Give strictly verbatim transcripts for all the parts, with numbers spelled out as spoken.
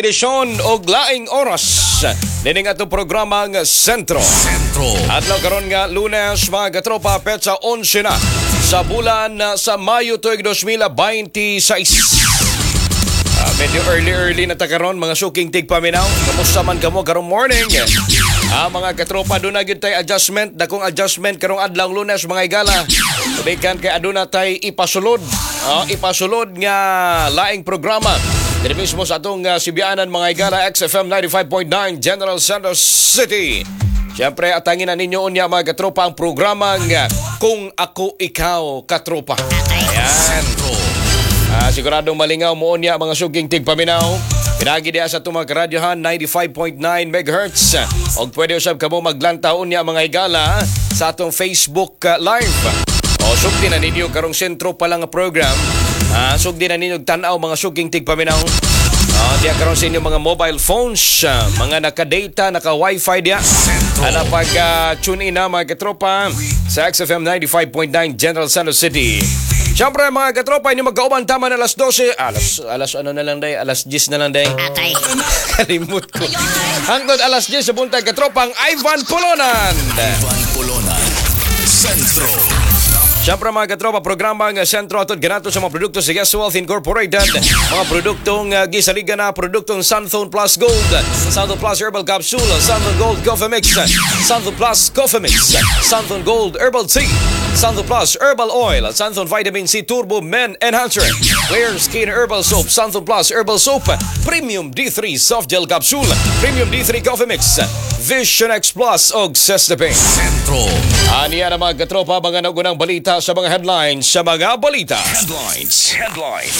edisyon o laing oras nining atong programang Sentro. Sentro. Adlaw karon nga Lunes, mga katropa, petsa eleven na sa bulan sa Mayo tuig twenty twenty-six. Uh, medyo early-early na ta karon, mga suking tigpaminaw. Kamusta man kamo karong morning? Ah, mga katropa, doon na yun tayo adjustment. Dakong adjustment karong adlaw Lunes, mga igala. Tubikan kay aduna tayo ipasulod. Ah, ipasulod nga laing programa. Dito mismo sa atong uh, Sibianan, mga igala, X F M ninety-five point nine, General Santos City. Siyempre, atangin na ninyo unya, mga katropa, ang programang uh, Kung Ako Ikaw Katropa. Ayan. Uh, siguradong malingaw mo niya, mga suging tigpaminaw. Pinagi diya sa itong mga karadyohan, ninety-five point nine megahertz. O pwede usab ka mo maglantaon niya, mga igala, sa atong Facebook uh, Live. O sugdi na ninyo karong sentro pa lang nga program. Uh, sugdi na ninyo tanaw, mga suging tigpaminaw. Uh, diya karon sa inyo mga mobile phones, uh, mga naka-data, naka-wifi diya. Ano pag uh, tune in na, mga katropa, sa X F M ninety-five point nine General Santos City. Siyempre, mga katropa, inyo magkauban tama na alas twelve. Alas, alas ano na lang day? Alas ten na lang day. Atay. Kalimut ko. Hangtod alas ten sa buntag katropang Ivan Polonan. Ivan Polonan. Sentro. Siyempre, mga katropa, programa ng Sentro atod ganato sa mga produkto sa Yes Wealth Incorporated. Mga produktong uh, gisaligan na produktong Sunzone Plus Gold, Sunzone Plus Herbal Capsule, Sunzone Gold Coffee Mix, Sunzone Plus Coffee Mix, Sunzone Gold Herbal Tea, Sunzone Plus Herbal Oil, Sunzone Vitamin C Turbo Men Enhancer, Clear Skin Herbal Soap, Sunzone Plus Herbal Soap, Premium D three Soft Gel Capsule, Premium D three Coffee Mix, Vision X Plus og Cestipin. Sentro. Aniya na, mga katropa, mga nagunang balita sa mga headlines sa mga balita. Headlines. Headlines.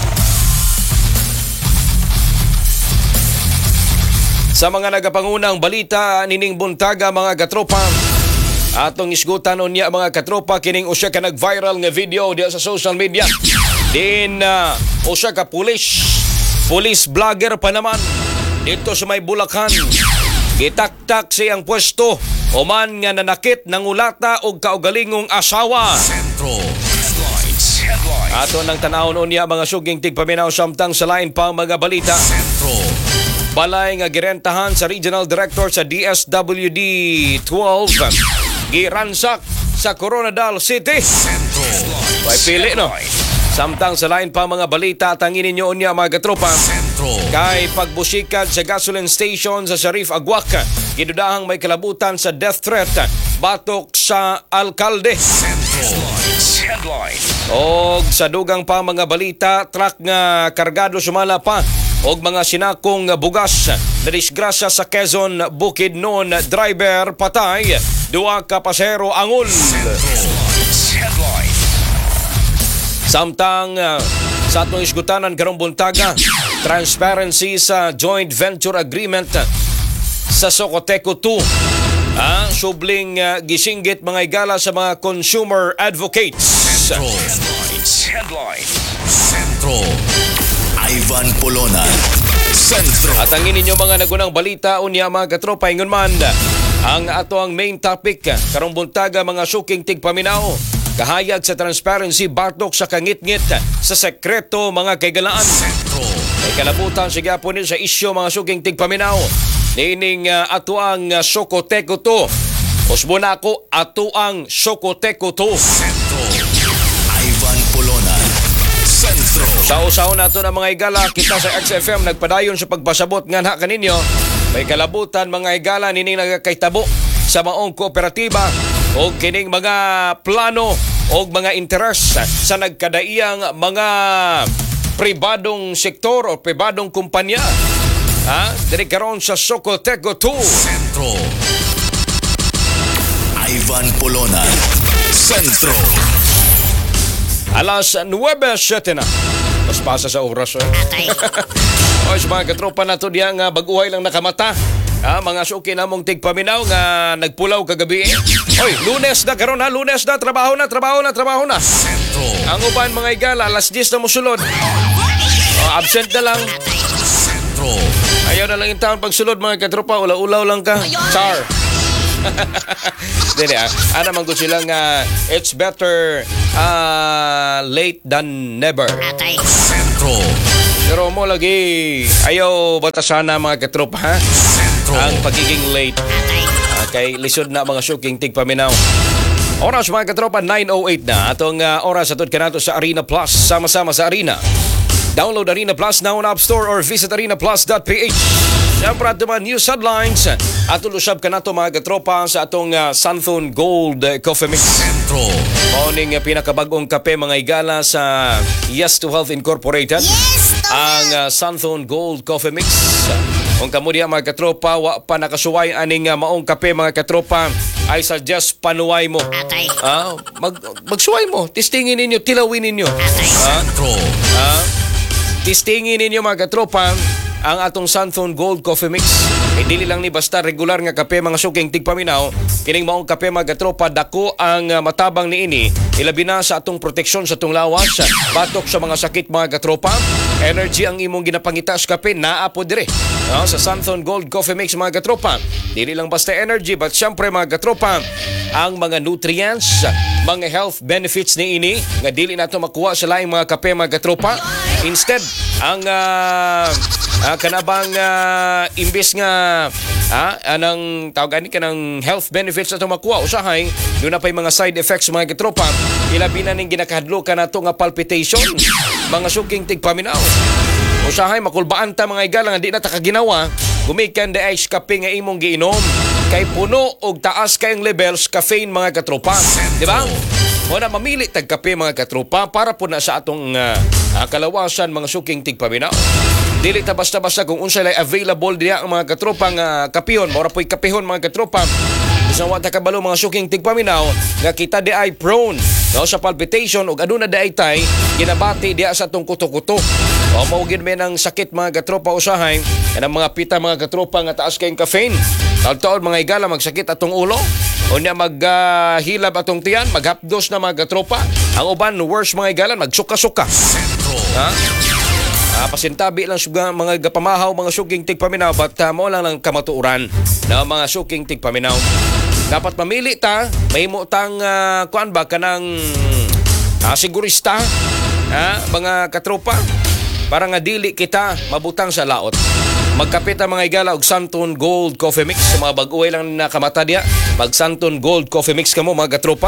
Sa mga nagapangunang balita nining buntaga, mga katropa, atong isgutan unya, mga katropa, kining usya ka nag-viral nga video diya sa social media. Din uh, usya ka pulis, police vlogger pa naman dito sa may Bulacan. Gitaktak siyang pwesto oman nga nanakit ng ulata og kaugalingong asawa. Sentro. Headlines. Headlines. Ato nang tanawon unya, mga suging tigpaminaw, samtang sa lain pang mga balita. Sentro. Balay nga girentahan sa Regional Director sa D S W D twelve. Giransak sa Coronadal City. Sentro. May pili, no? Samtang sa lain pa mga balita, tangin ninyo unya, mga katropa. Sentro. Kay pagbusikat sa gasoline station sa Sharif Aguac, gidudahang may kalabutan sa death threat batok sa alkalde. Sentro. Headlines. Og sa dugang pa mga balita, truck nga kargado sumala pa og mga sinakong bugas na disgrasya sa Quezon, Bukidnon. Driver patay, duwa ka pasahero angol. Headlines. Samtang uh, sa atong isgutanan karong buntaga, transparency sa joint venture agreement sa Socoteco two. Ah, subling uh, gisinggit, mga igala, sa mga consumer advocates. Sentro. Headlines. Headlines. Sentro. Ivan Polonan. Sentro. At ang ininyo mga nagunang balita unya, mga katropa, ingon man ang ato ang main topic karong buntaga, mga suking tigpaminaw. Kahayag sa transparency batok sa kangit-ngit sa sekreto, mga kaigalaan. Sentro. May kalabutan sa gyapon sa isyo, mga suking tigpaminaw. Nining uh, ato ang uh, Socoteco two. Usbo na ako, ato ang Socoteco two. Sentro. Ivan Polonan. Sentro. Sa usaw nato na, mga igala, kita sa X F M nagpadayon sa pagpasabot nga na kaninyo. May kalabutan, mga igala, nining nagakaitabo sa maong kooperatiba o kining mga plano o mga interes sa nagkadaiyang mga pribadong sektor o pribadong kumpanya. Ha? Diri karon sa Socoteco two. Sentro. Ivan Polonan. Sentro. Alas nuwebe siyete na. Mas pasa sa oras. Atay. O, sa mga katropa na to diya nga baguhay lang nakamata. Ah, mga suki namong tigpaminaw nga nagpulaw kagabi. Oy, Lunes na karon, ha, Lunes na, trabaho na, trabaho na, trabaho na. Sentro. Ang uban, mga igala, alas ten na musulod. Oh, absent na lang. Sentro. Ayaw na lang yung taon pagsulod, mga katropa, ulaw-ulaw lang ka. Char. Dili, ah. Ano man ko sila nga it's better uh, late than never. Atay. Sentro. Pero mo lagi ayaw batasan na mga katropa ha. Ang pagiging late. Okay, lisod na mga suking tigpaminaw. Oras mga katropa nine oh eight na. Atong uh, oras atod kanato sa Arena Plus. Sama-sama sa Arena. Download Arena Plus now on App Store or visit arena plus dot p h. Siyempre at mga news headlines. At ulusab kanato mga katropa sa atong uh, Santhon Gold Coffee Mix. Sentro. Morning uh, pinakabagong kape mga igala sa Yes to Health Incorporated. Yes, to Ang uh, Santhon Gold Coffee Mix. Kung kamo diya mga katropa, wa pa nakasuway aning uh, maong kape mga katropa, I suggest panuway mo. Atay. Ah, mag magsuway mo, testingin ninyo, tilawin ninyo. Atay. Ah, Sentro. ah, testingin ninyo mga katropa ang atong Santhon Gold Coffee Mix. Eh, dili lang ni basta regular nga kape mga suking tigpaminaw. Kining maong kape mga katropa, dako ang uh, matabang ni ini. Ilabi na sa atong proteksyon sa atong lawas, batok sa mga sakit mga katropa. Energy ang imong ginapangita sa kape, naa po dire. No, sa Santhon Gold Coffee Mix mga katropa. Dili lang basta energy, but syempre mga katropa, ang mga nutrients, mga health benefits ni ini nga dili nato makuha sa laing mga kape mga katropa. Instead, ang uh, uh, kanabang uh, imbes nga ah, anang tawag ani kanang health benefits ato makuha usahay, doon na pay mga side effects mga katropa. Ilabi na ning ginakahadlokan nato nga palpitation, mga suking tigpaminaw. Usahay makulbaan ta mga igala nga di na ta kaginawa, gumikan da ice kape nga imong giinom kay puno og taas kayong levels caffeine mga katropa. Di ba? Wala mamili tag kape mga katropa para po na sa atong uh, uh, kalawasan mga suking tigpaminaw. Dili ta basta-basta kung unsa lay available diya ang mga katropa nga kapihon, mora po'y kapihon mga katropa. Isang wata kabalo mga suking tigpaminaw nga kita di ay prone no, sa palpitation ug aduna di ay tay ginabati diya sa atong kuto-kuto. O maugin may ng sakit mga katropa usahay kanang mga pita mga katropa nga taas kayong caffeine. Taon-taon mga igala magsakit atong ulo. O niya maghilab uh, atong tiyan, maghapdos na mga katropa. Ang uban, worse mga igalan, magsuka-suka. Ha? Ah, pasintabi lang suga, mga gapamahaw, mga suking tigpaminaw, but uh, mo lang lang kamatuuran na mga suking tigpaminaw. Dapat mamili ta, may mo tang uh, kuan ba kanang uh, sigurista, ha? Mga katropa, para nga dili kita mabutang sa laot. Magkapit ang mga igala og Santhon Gold Coffee Mix sa mga bag-uway lang na kamata diya. Mag Santhon Gold Coffee Mix kamo mga katropa.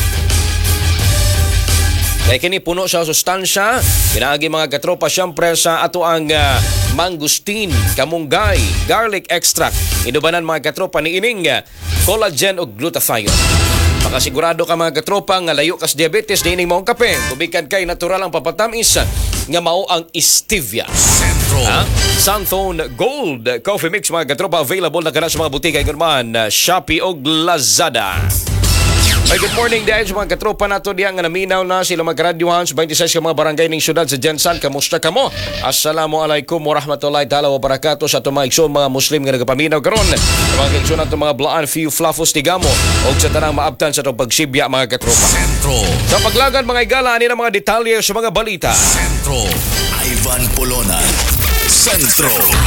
Kaya kini puno sa sustansya. Pinaagi mga katropa siyempre sa ato ang uh, mangustin, kamunggay, garlic extract. Inubanan mga katropa ni ining uh, collagen o glutathione. Makasigurado ka mga katropa nga layo kas diabetes na ining maong kape. Kubikan kay natural ang papatamis nga mao ang stevia. Sentro. Ha? Santhon Gold Coffee Mix mga katropa, available na kana sa mga butika man uh, Shopee o Lazada. Ay, good morning dahil sa mga katropa nato diya nga naminaw na sila magradyohan sa twenty-six ka mga barangay ning syudad sa Jensan. Kamusta kamo? Assalamualaikum warahmatullahi ta'ala wabarakatuh sa itong mga igsoon mga Muslim nga nagapaminaw karon. Sa mga igsoon nato mga Blaan, Fiu, Flafos, Tigamo o sa tanang maabtan sa itong pagsibya mga katropa. Sentro. Sa paglagan mga igala, ani na mga detalye sa mga balita. Sentro. Ivan Polonan. Sentro.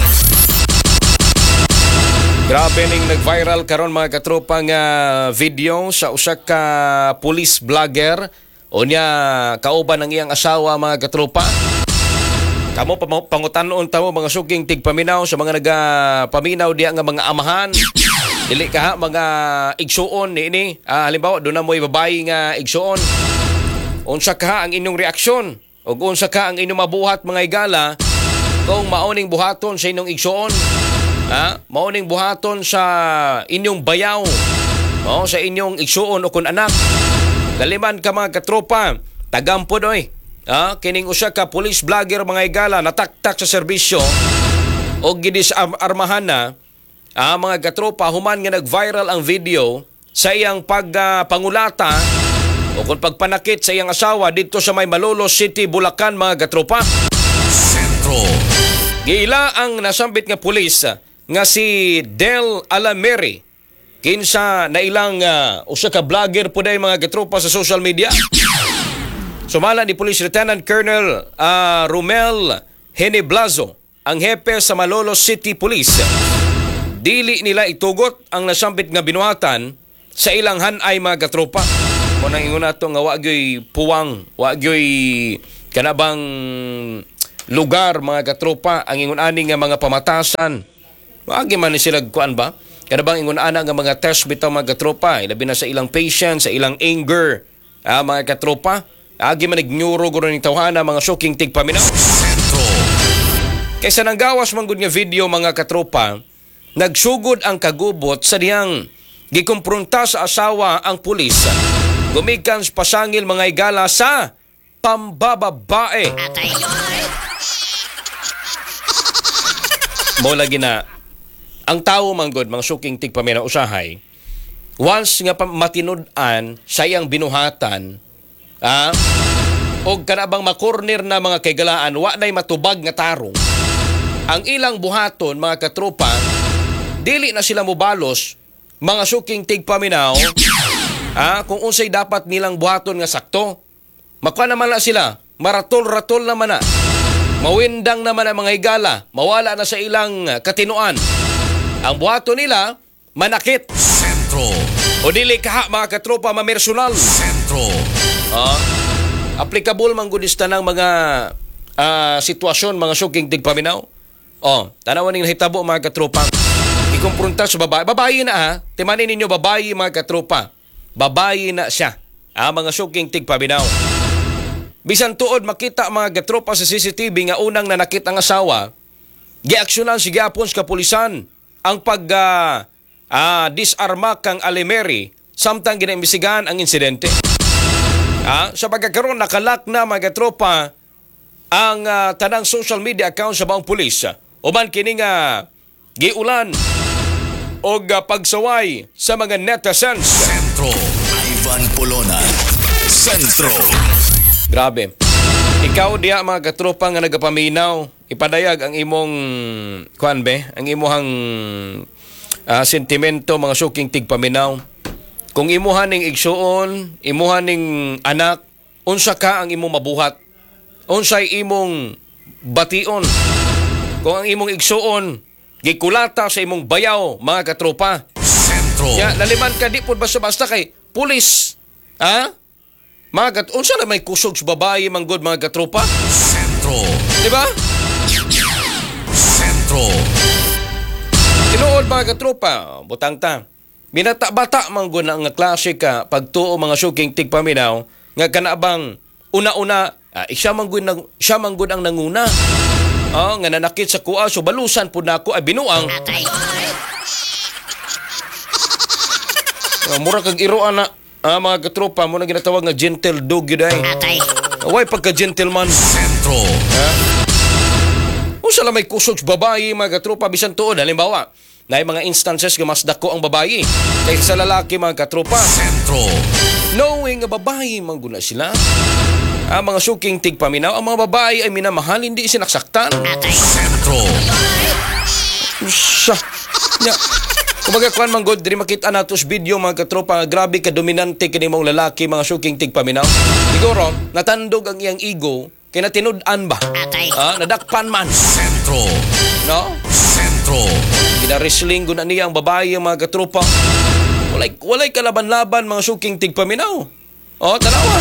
Grabe ning nag-viral karon mga katropa nga video sa usa ka police vlogger o niya kauban ng iyang asawa mga katropa. Kamo pangutanon tamo mga suking tigpaminaw sa mga nagapaminaw diya nga mga amahan. Dili ka ha mga igsuon niini. Ah, halimbawa do na mo'y babayi nga igsuon. Unsa ka ang inyong reaksyon? Ug unsa ka ang inyong mabuhat mga igala kung maoning buhaton sa inyong igsuon? Ha? Mauning buhaton sa inyong bayaw, o, sa inyong igsuon o kun anak. Daliman ka mga katropa, tagampod oy. Ha? Kining usa ka police vlogger mga igala nataktak sa serbisyo o gidisarmahan na. Ah, mga katropa, human nga nag-viral ang video sa iyang pagpangulata uh, o kung pagpanakit sa iyang asawa dito sa may Malolos City, Bulacan mga katropa. Sentro. Giila ang nasambit nga pulis nga si Del Alameri kinsa na ilang uh, usa ka vlogger po dahil mga katropa sa social media. Sumala ni Police Lieutenant Colonel uh, Romel Heneblazo, ang hepe sa Malolos City Police. Dili nila itugot ang nasambit nga binuhatan sa ilang hanay mga katropa. Muna ingon nato nga wa gyoy puwang, wa gyoy kanabang lugar mga katropa ang ingon ani nga mga pamatasan. Agi man ni sila kuan ba? Kada bang ingon ana nga mga test bitaw mga katropa, ilabi na sa ilang patience, sa ilang anger. Ah, mga katropa, agi man nagnyuro guro ni tawhana mga suking tigpaminaw. Sentro. Kaysa nang gawas man gud nga video mga katropa, nagsugod ang kagubot sa diyang gikumpronta sa asawa ang pulis. Gumikan sa pasangil mga igala sa pambababae. Mo lagi na ang tao manggod mga suking tigpamina usahay. Once nga matinud-an sa iyang binuhatan, ah, og kanabang makorner na mga kaygalaan, wa na'y matubag nga tarong. Ang ilang buhaton mga katropa, dili na sila mubalos mga suking tigpaminaw. Ah, kung unsay dapat nilang buhaton nga sakto, makuha naman na sila, maratol-ratol naman na. Mawindang naman ang mga higala, mawala na sa ilang katinuan. Ang buhato nila, manakit. Sentro. O dili kaha mga katropa mamersonal. Sentro. Ah, applicable man gudista ng mga ah, sitwasyon, mga suking tigpaminaw. Oh, tanawan ning hitabo mga katropa. Ikumpronta sa babae. Babae na ha. Timanin ninyo babae mga katropa. Babae na siya. Ah, mga suking tigpaminaw. Bisan tuod makita mga katropa sa C C T V nga unang nanakit ang asawa, giaksyonan si gyapon sa kapulisan ang pag uh, uh, disarma kang Alimeri samtang ginaimbestigahan ang insidente. Ah, sa pagkakaroon nakalak na mga katropa ang uh, tanang social media account sa baong pulis. Uban kini nga giulan og uh, pagsaway sa mga netizens. Sentro. Ivan Polonan. Sentro. Grabe. Ikaw diya mga katropa nga nagapaminaw, ipadayag ang imong kuan be, ang imong uh, sentimento mga suking tigpaminaw. Kung imuhan ning igsuon, imuhan ning anak, unsa ka ang imong mabuhat? Unsay imong bation? Kung ang imong igsuon gikulata sa imong bayaw mga katropa. Sentro. Ya, naliman ka di pud basta-basta kay pulis. Ha? Mga kat, unsa na may kusog sa babae manggod mga katropa? Sentro. Di ba? Sentro. Tinuod mga katropa, butang ta. Binata-bata manggod na nga klase ka pagtuo mga suking tigpaminaw nga kanabang una-una ah, siya manggod nang siya manggod ang nanguna. Ah, nga nanakit sa kuha so balusan pud nako ay binuang. Ah, mura kag iroan na. Ah, mga katropa, mo na ginatawag nga gentle dog yun ay. Away pagka-gentleman. Sentro. Ha? Kung sala may kusog sa babae, mga katropa, bisan tuod. Halimbawa, na mga instances nga mas dako ang babae kaysa sa lalaki, mga katropa. Sentro. Knowing nga babae, mangguna sila. Ang mga suking tigpaminaw, ang mga babae ay minamahal, hindi sinaksak-saktan. Sentro. Usa. Nya. Kumbaga kuan man god diri makita nato sa video mga katropa nga grabe ka dominante kini mong lalaki mga suking tigpaminaw. Siguro natandog ang iyang ego kay natinud-an ba? Ah, nadakpan man. Sentro. No? Sentro. Gina-wrestling gud na niya ang babae mga katropa. Walay walay kalaban-laban mga suking tigpaminaw. Oh, tanawa.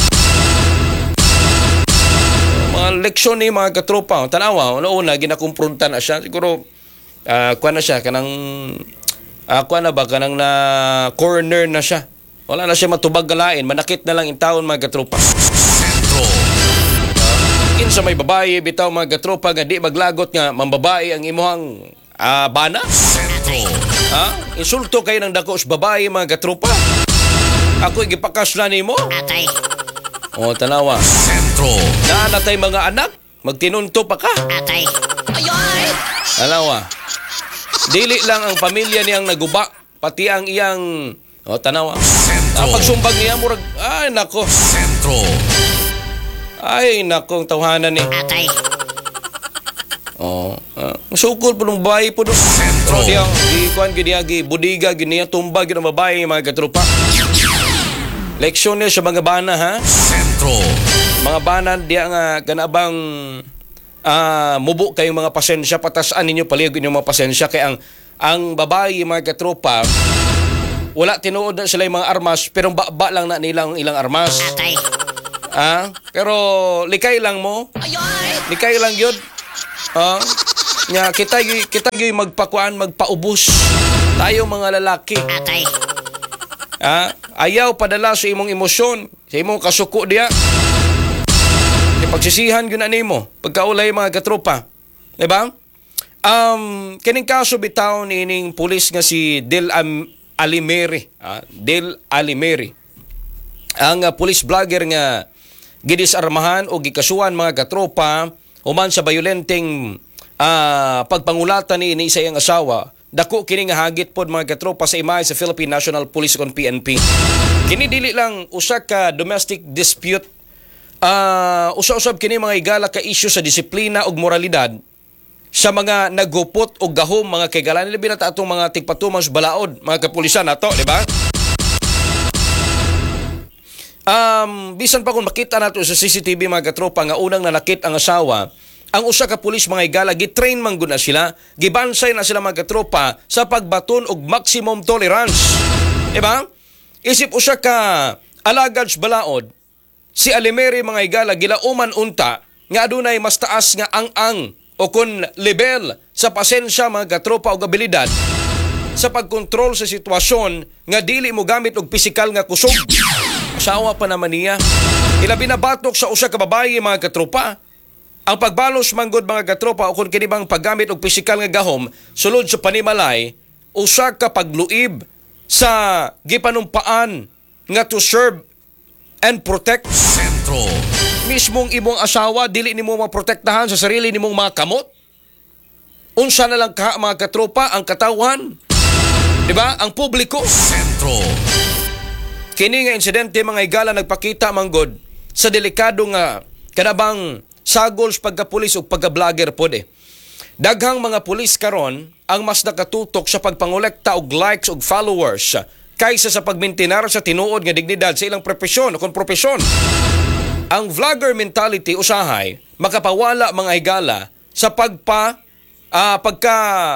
Mga leksyon ni mga katropa, tanawa, una-una ginakumpronta na siya. Siguro uh, kuan na siya kanang ako na ba kanang na corner na siya. Wala na siya matubag galain, manakit na lang in taon mga katropa. Sentro. Uh, kinsa may babae bitaw mga katropa nga di maglagot nga mambabae ang imuhang uh, bana. Sentro. Ha? Insulto kayo ng dako sa babae mga katropa. Ako igipakas na nimo. O tanawa. Sentro. Na natay mga anak, magtinunto pa ka. Tanawa. Dili lang ang pamilya niyang naguba, pati ang iyang o tanawa. Sentro. Ang pagsumbag niya murag ay nako. Sentro. Ay nako ang tawhanan ni. Oh, uh, sukol po ng babae po doon. Sentro. Pero diya, ikuan giniya, budiga, giniya, tumba, giniya babae, mga katropa. Leksyon niya sa mga bana, ha? Sentro. Mga bana, diya nga, ganabang uh, mubo kayong mga pasensya, patasaan ninyo paligid yung mga pasensya, kaya ang, ang babae, mga katropa, wala tinuod na sila yung mga armas, pero ba, ba lang na nilang ilang armas. Ah, pero likay lang mo. Likay lang yun. Ah, nya kita gy- kita gyud magpakuan, magpaubos. Tayo mga lalaki. Atay. Ah, ayaw padala sa imong emosyon, sa imong kasuko diya. Di pagsisihan gyud na nimo pagkaulay mga katropa. Di ba? Um, kining kaso bitaw ni ining pulis nga si Del Am- Alimeri, ah, Del Alimeri. Ang uh, police vlogger nga gidisarmahan o gikasuhan mga katropa human sa bayolenteng uh, pagpangulatan ni ini sa iyang asawa. Dako kini nga hagit pod mga katropa sa imahe sa Philippine National Police kon P N P. Kini dili lang usa ka domestic dispute. Uh, usa-usab kini mga igala ka issue sa disiplina ug moralidad sa mga nagupot o gahom mga kaigalan. Labi na ta atong mga tigpatumang balaod mga kapulisan nato, di ba? Um, bisan pa kung makita nato sa C C T V mga katropa nga unang nanakit ang asawa, ang usa ka pulis mga igala gitrain man gud na sila, gibansay na sila mga katropa sa pagbaton og maximum tolerance. Diba? Isip usa ka alagad sa balaod, si Alimeri mga igala gilauman unta nga adunay mas taas nga ang-ang o kun level sa pasensya mga katropa og abilidad sa pagkontrol sa sitwasyon nga dili mo gamit og pisikal nga kusog. Asawa pa naman niya. Ilabi na batok sa usa ka babaye mga katropa. Ang pagbalos manggod mga katropa o kung kinibang paggamit og pisikal nga gahom sulod sa panimalay, usa ka pagluib sa gipanumpaan nga to serve and protect. Sentro. Mismong imong asawa dili nimo maprotektahan sa sarili nimong mga kamot. Unsa na lang ka mga katropa ang katawhan? Di ba? Ang publiko. Sentro. Kini nga insidente mga igala nagpakita manggod sa delikado nga kanabang sagols pagkapulis o pagka-vlogger pod eh. Daghang mga pulis karon ang mas nakatutok sa pagpangolekta og likes og followers kaysa sa pagmintinar sa tinuod nga dignidad sa ilang profesyon o kon propesyon. Ang vlogger mentality usahay makapawala mga higala sa pagpa uh, pagka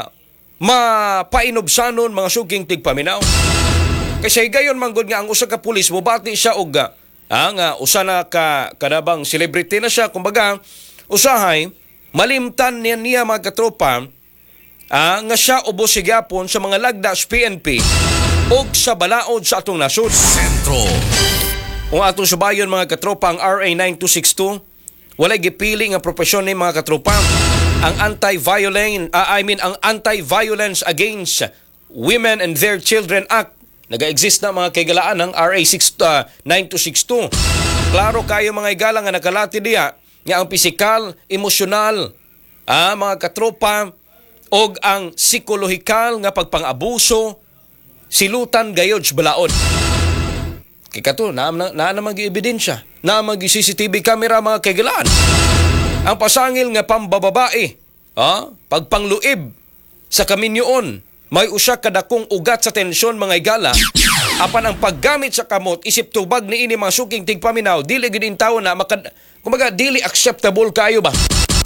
mapainobsanon mga suging tigpaminaw. Kasi gayon manggod nga ang usa ka pulis mobati siya og ah, nga usa na ka kanabang celebrity na siya, kumbaga usahay malimtan niya niya mga katropa ah, nga siya ubos sigapon sa mga lagda sa P N P og sa balaod sa atong nasod. Sentro. Kung atong subayon mga katropa ang R A nine two six two, walay gipili nga propesyon ni mga katropa. Ang anti-violence, uh, I mean ang Anti-Violence Against Women and Their Children Act, naga-exist na mga kaigalaan ng R A nine two six two. Klaro kayo mga igala nga nakalati diya nga ang pisikal, emosyonal, ah, mga katropa og ang psikolohikal nga pagpang-abuso silutan gayod sa balaod. Kaya to, na, na, na naman ebidensya, na mag C C T V camera mga kaigalaan. Ang pasangil nga pambababae, ah, pagpangluib sa kaminyoon, may usa kadakong ugat sa tensyon mga igala, apan ang paggamit sa kamot isip tubag ni ini mga suking tigpaminaw dili gid in tawo na makad, kumbaga dili acceptable kayo ba?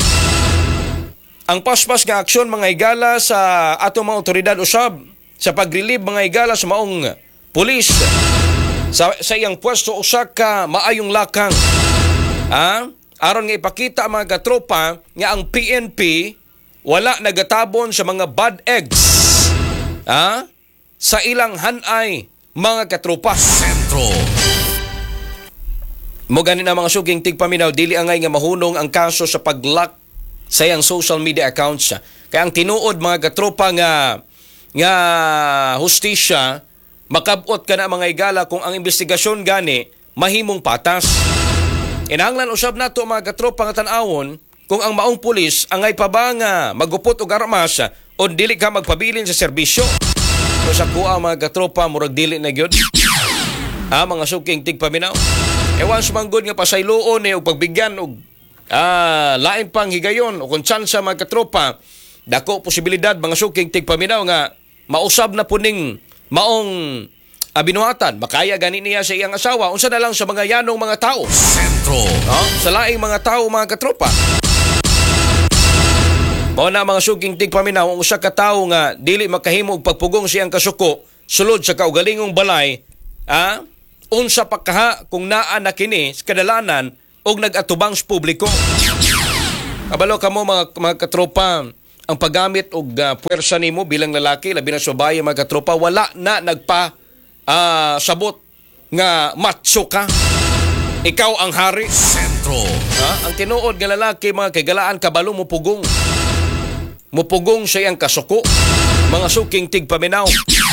Ang paspas nga aksyon mga igala sa atong mga otoridad usab sa pagrelieve mga igala sa maong pulis sa, sa iyang pwesto usa ka maayong lakang. Ah, aron nga ipakita mga katropa nga ang P N P wala nagatabon sa mga bad eggs. Ah, sa ilang hanay mga katropa. Sentro. Mo gani na mga suging tigpaminaw dili angay nga mahunong ang kaso sa pag-lock sa iyang social media accounts. Kaya ang tinuod mga katropa nga nga hustisya makabot ka na mga igala kung ang investigasyon gani mahimong patas. Inahanglan usab nato mga katropa nga tan-awon kung ang maong pulis angay pa ba nga magupot og armas o dili ka magpabilin sa serbisyo. So sa kuha mga katropa murag dili na gyud. Ah, mga suking tigpaminaw. Ewan sa manggod nga pasayloon ni og pagbigyan og ah, lain pang higayon o kung tsansa mga katropa, dako posibilidad mga suking tigpaminaw nga mausab na puning maong abinuhatan. Makaya gani niya sa iyang asawa. Unsa na lang sa mga yanong mga tao. Sentro. No? Sa laing mga tao mga katropa. Mao na mga suging tigpaminaw ang usa ka tawo nga dili makahimo og pagpugong siyang kasuko sulod sa kaugalingong balay, ah, unsa pa kaha kung naa na kini sa kadalanan og nag-atubang sa publiko. Kabalo kamo mga, mga katropa, ang paggamit og uh, puwersa nimo bilang lalaki, labi na sa babae mga katropa, wala na nagpa uh, sabot nga macho ka. Ikaw ang hari. Sentro. Ha? Ang tinuod nga lalaki, mga kagalaan, kabalo mo pugong. Mupugong siya ang kasuko. Mga suking tigpaminaw.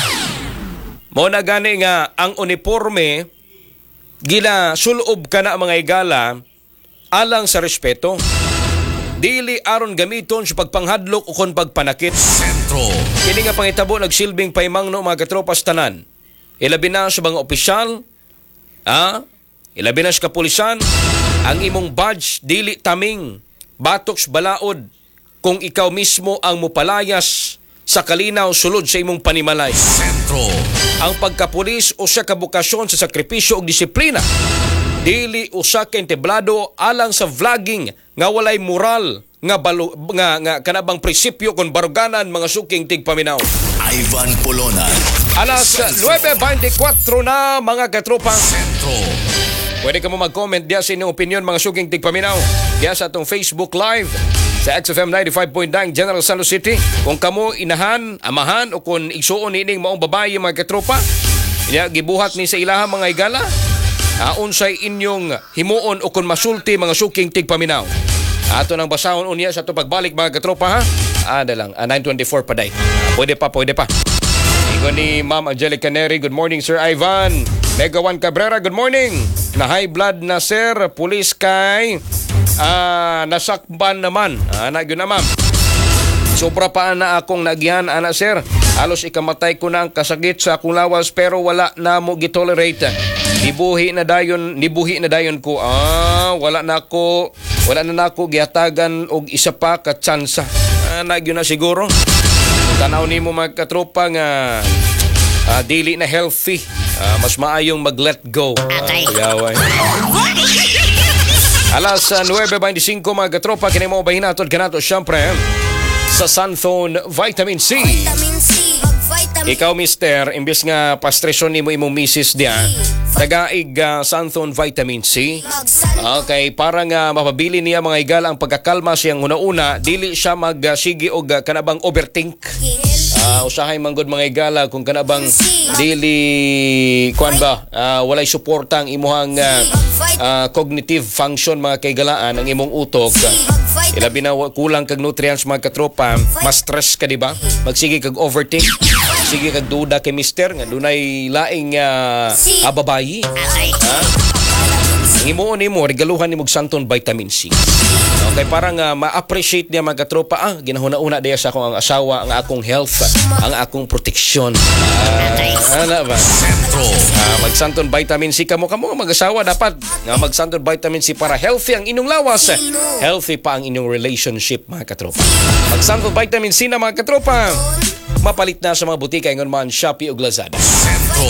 Mo na gani nga ang uniforme gila sulob ka na mga igala alang sa respeto. Dili aron gamiton sa pagpanghadlok o kon pagpanakit. Sentro. Kini nga pangitabo nagsilbing paymangno mga katropas tanan. Ilabi na sa mga opisyal, ah, ilabi na sa kapulisan, ang imong badge dili taming, batok sa balaod kung ikaw mismo ang mupalayas sa kalinaw sulod sa imong panimalay. Sentro. Ang pagkapulis usa ka bukasyon sa sakripisyo ug disiplina. Dili usa ka entablado alang sa vlogging nga walay moral nga balo, nga, nga kanabang prinsipyo kon baruganan mga suking tigpaminaw. Ivan Polonan. Alas nueve twenty-four na mga katropa. Sentro. Pwede ka mo mag-comment diya sa inyong opinion mga suking tigpaminaw. Diya sa atong Facebook Live sa X F M ninety-five point nine General Santos City. Kung kamo inahan, amahan o kung igsuon nining maong babae mga katropa, niya gibuhat ni sa ilaha mga igala. Aun say inyong himuon o kung masulti mga suking tigpaminaw. Ato nang basahon unya sa ito pagbalik mga katropa ha. Ada lang, ah, nine twenty-four pa day. Ah, pwede pa, pwede pa. Iko ni Ma'am Angelica Neri, good morning Sir Ivan. Mega One Cabrera, good morning. Na high blood na sir, pulis kay ah, nasakban naman. Anak yun na ma'am. Sobra pa na akong nagihan, anak sir. Halos ikamatay ko na ang kasakit sa akong lawas pero wala na mo gitolerate. Nibuhi na dayon, nibuhi na dayon ko. Ah, wala na ako, wala na nako gihatagan og isa pa ka tsansa. Anak yun na siguro. Tanaw nimo mga katropa nga ah, dili na healthy. Ah, mas maayong mag-let go. Ah, yaway. Alas uh, nueve twenty-five mga katropa, kini mo bahinatod kanato syempre sa Sunthone Vitamin C. Vitamin C. Vitamin Ikaw mister, imbes nga pastresyon nimo imong misis diya, tagaig uh, Sunthone Vitamin C. Okay, para nga mapabili niya mga igala ang pagkakalma siyang una-una, dili siya magsigi og uh, kanabang overthink. Uh, usahay manggod mga igala kung kanabang dili kuan ba uh, walay suporta ang imuhang uh, uh, cognitive function mga kaigalaan ang imong utok. Uh, ilabi na kulang kag nutrients mga katropa, mas stress ka di ba? Magsige kag overthink, sige kag duda kay mister nga dunay laing uh, uh, babayi. Ha? Himuon nimo regaluhan nimo og Sunthone Vitamin C. Okay, para nga ma-appreciate niya mga katropa, ah, ginahuna-una diya sa akong ang asawa, ang akong health, ang akong proteksyon. Ah, ano ba? Sentro. Ah, mag Sunthone Vitamin C kamo kamo mag-asawa dapat nga mag Sunthone Vitamin C para healthy ang inyong lawas, healthy pa ang inyong relationship mga katropa. Mag Sunthone Vitamin C na mga katropa. Mapalit na sa mga butika ingon man Shopee ug Lazada. Sentro.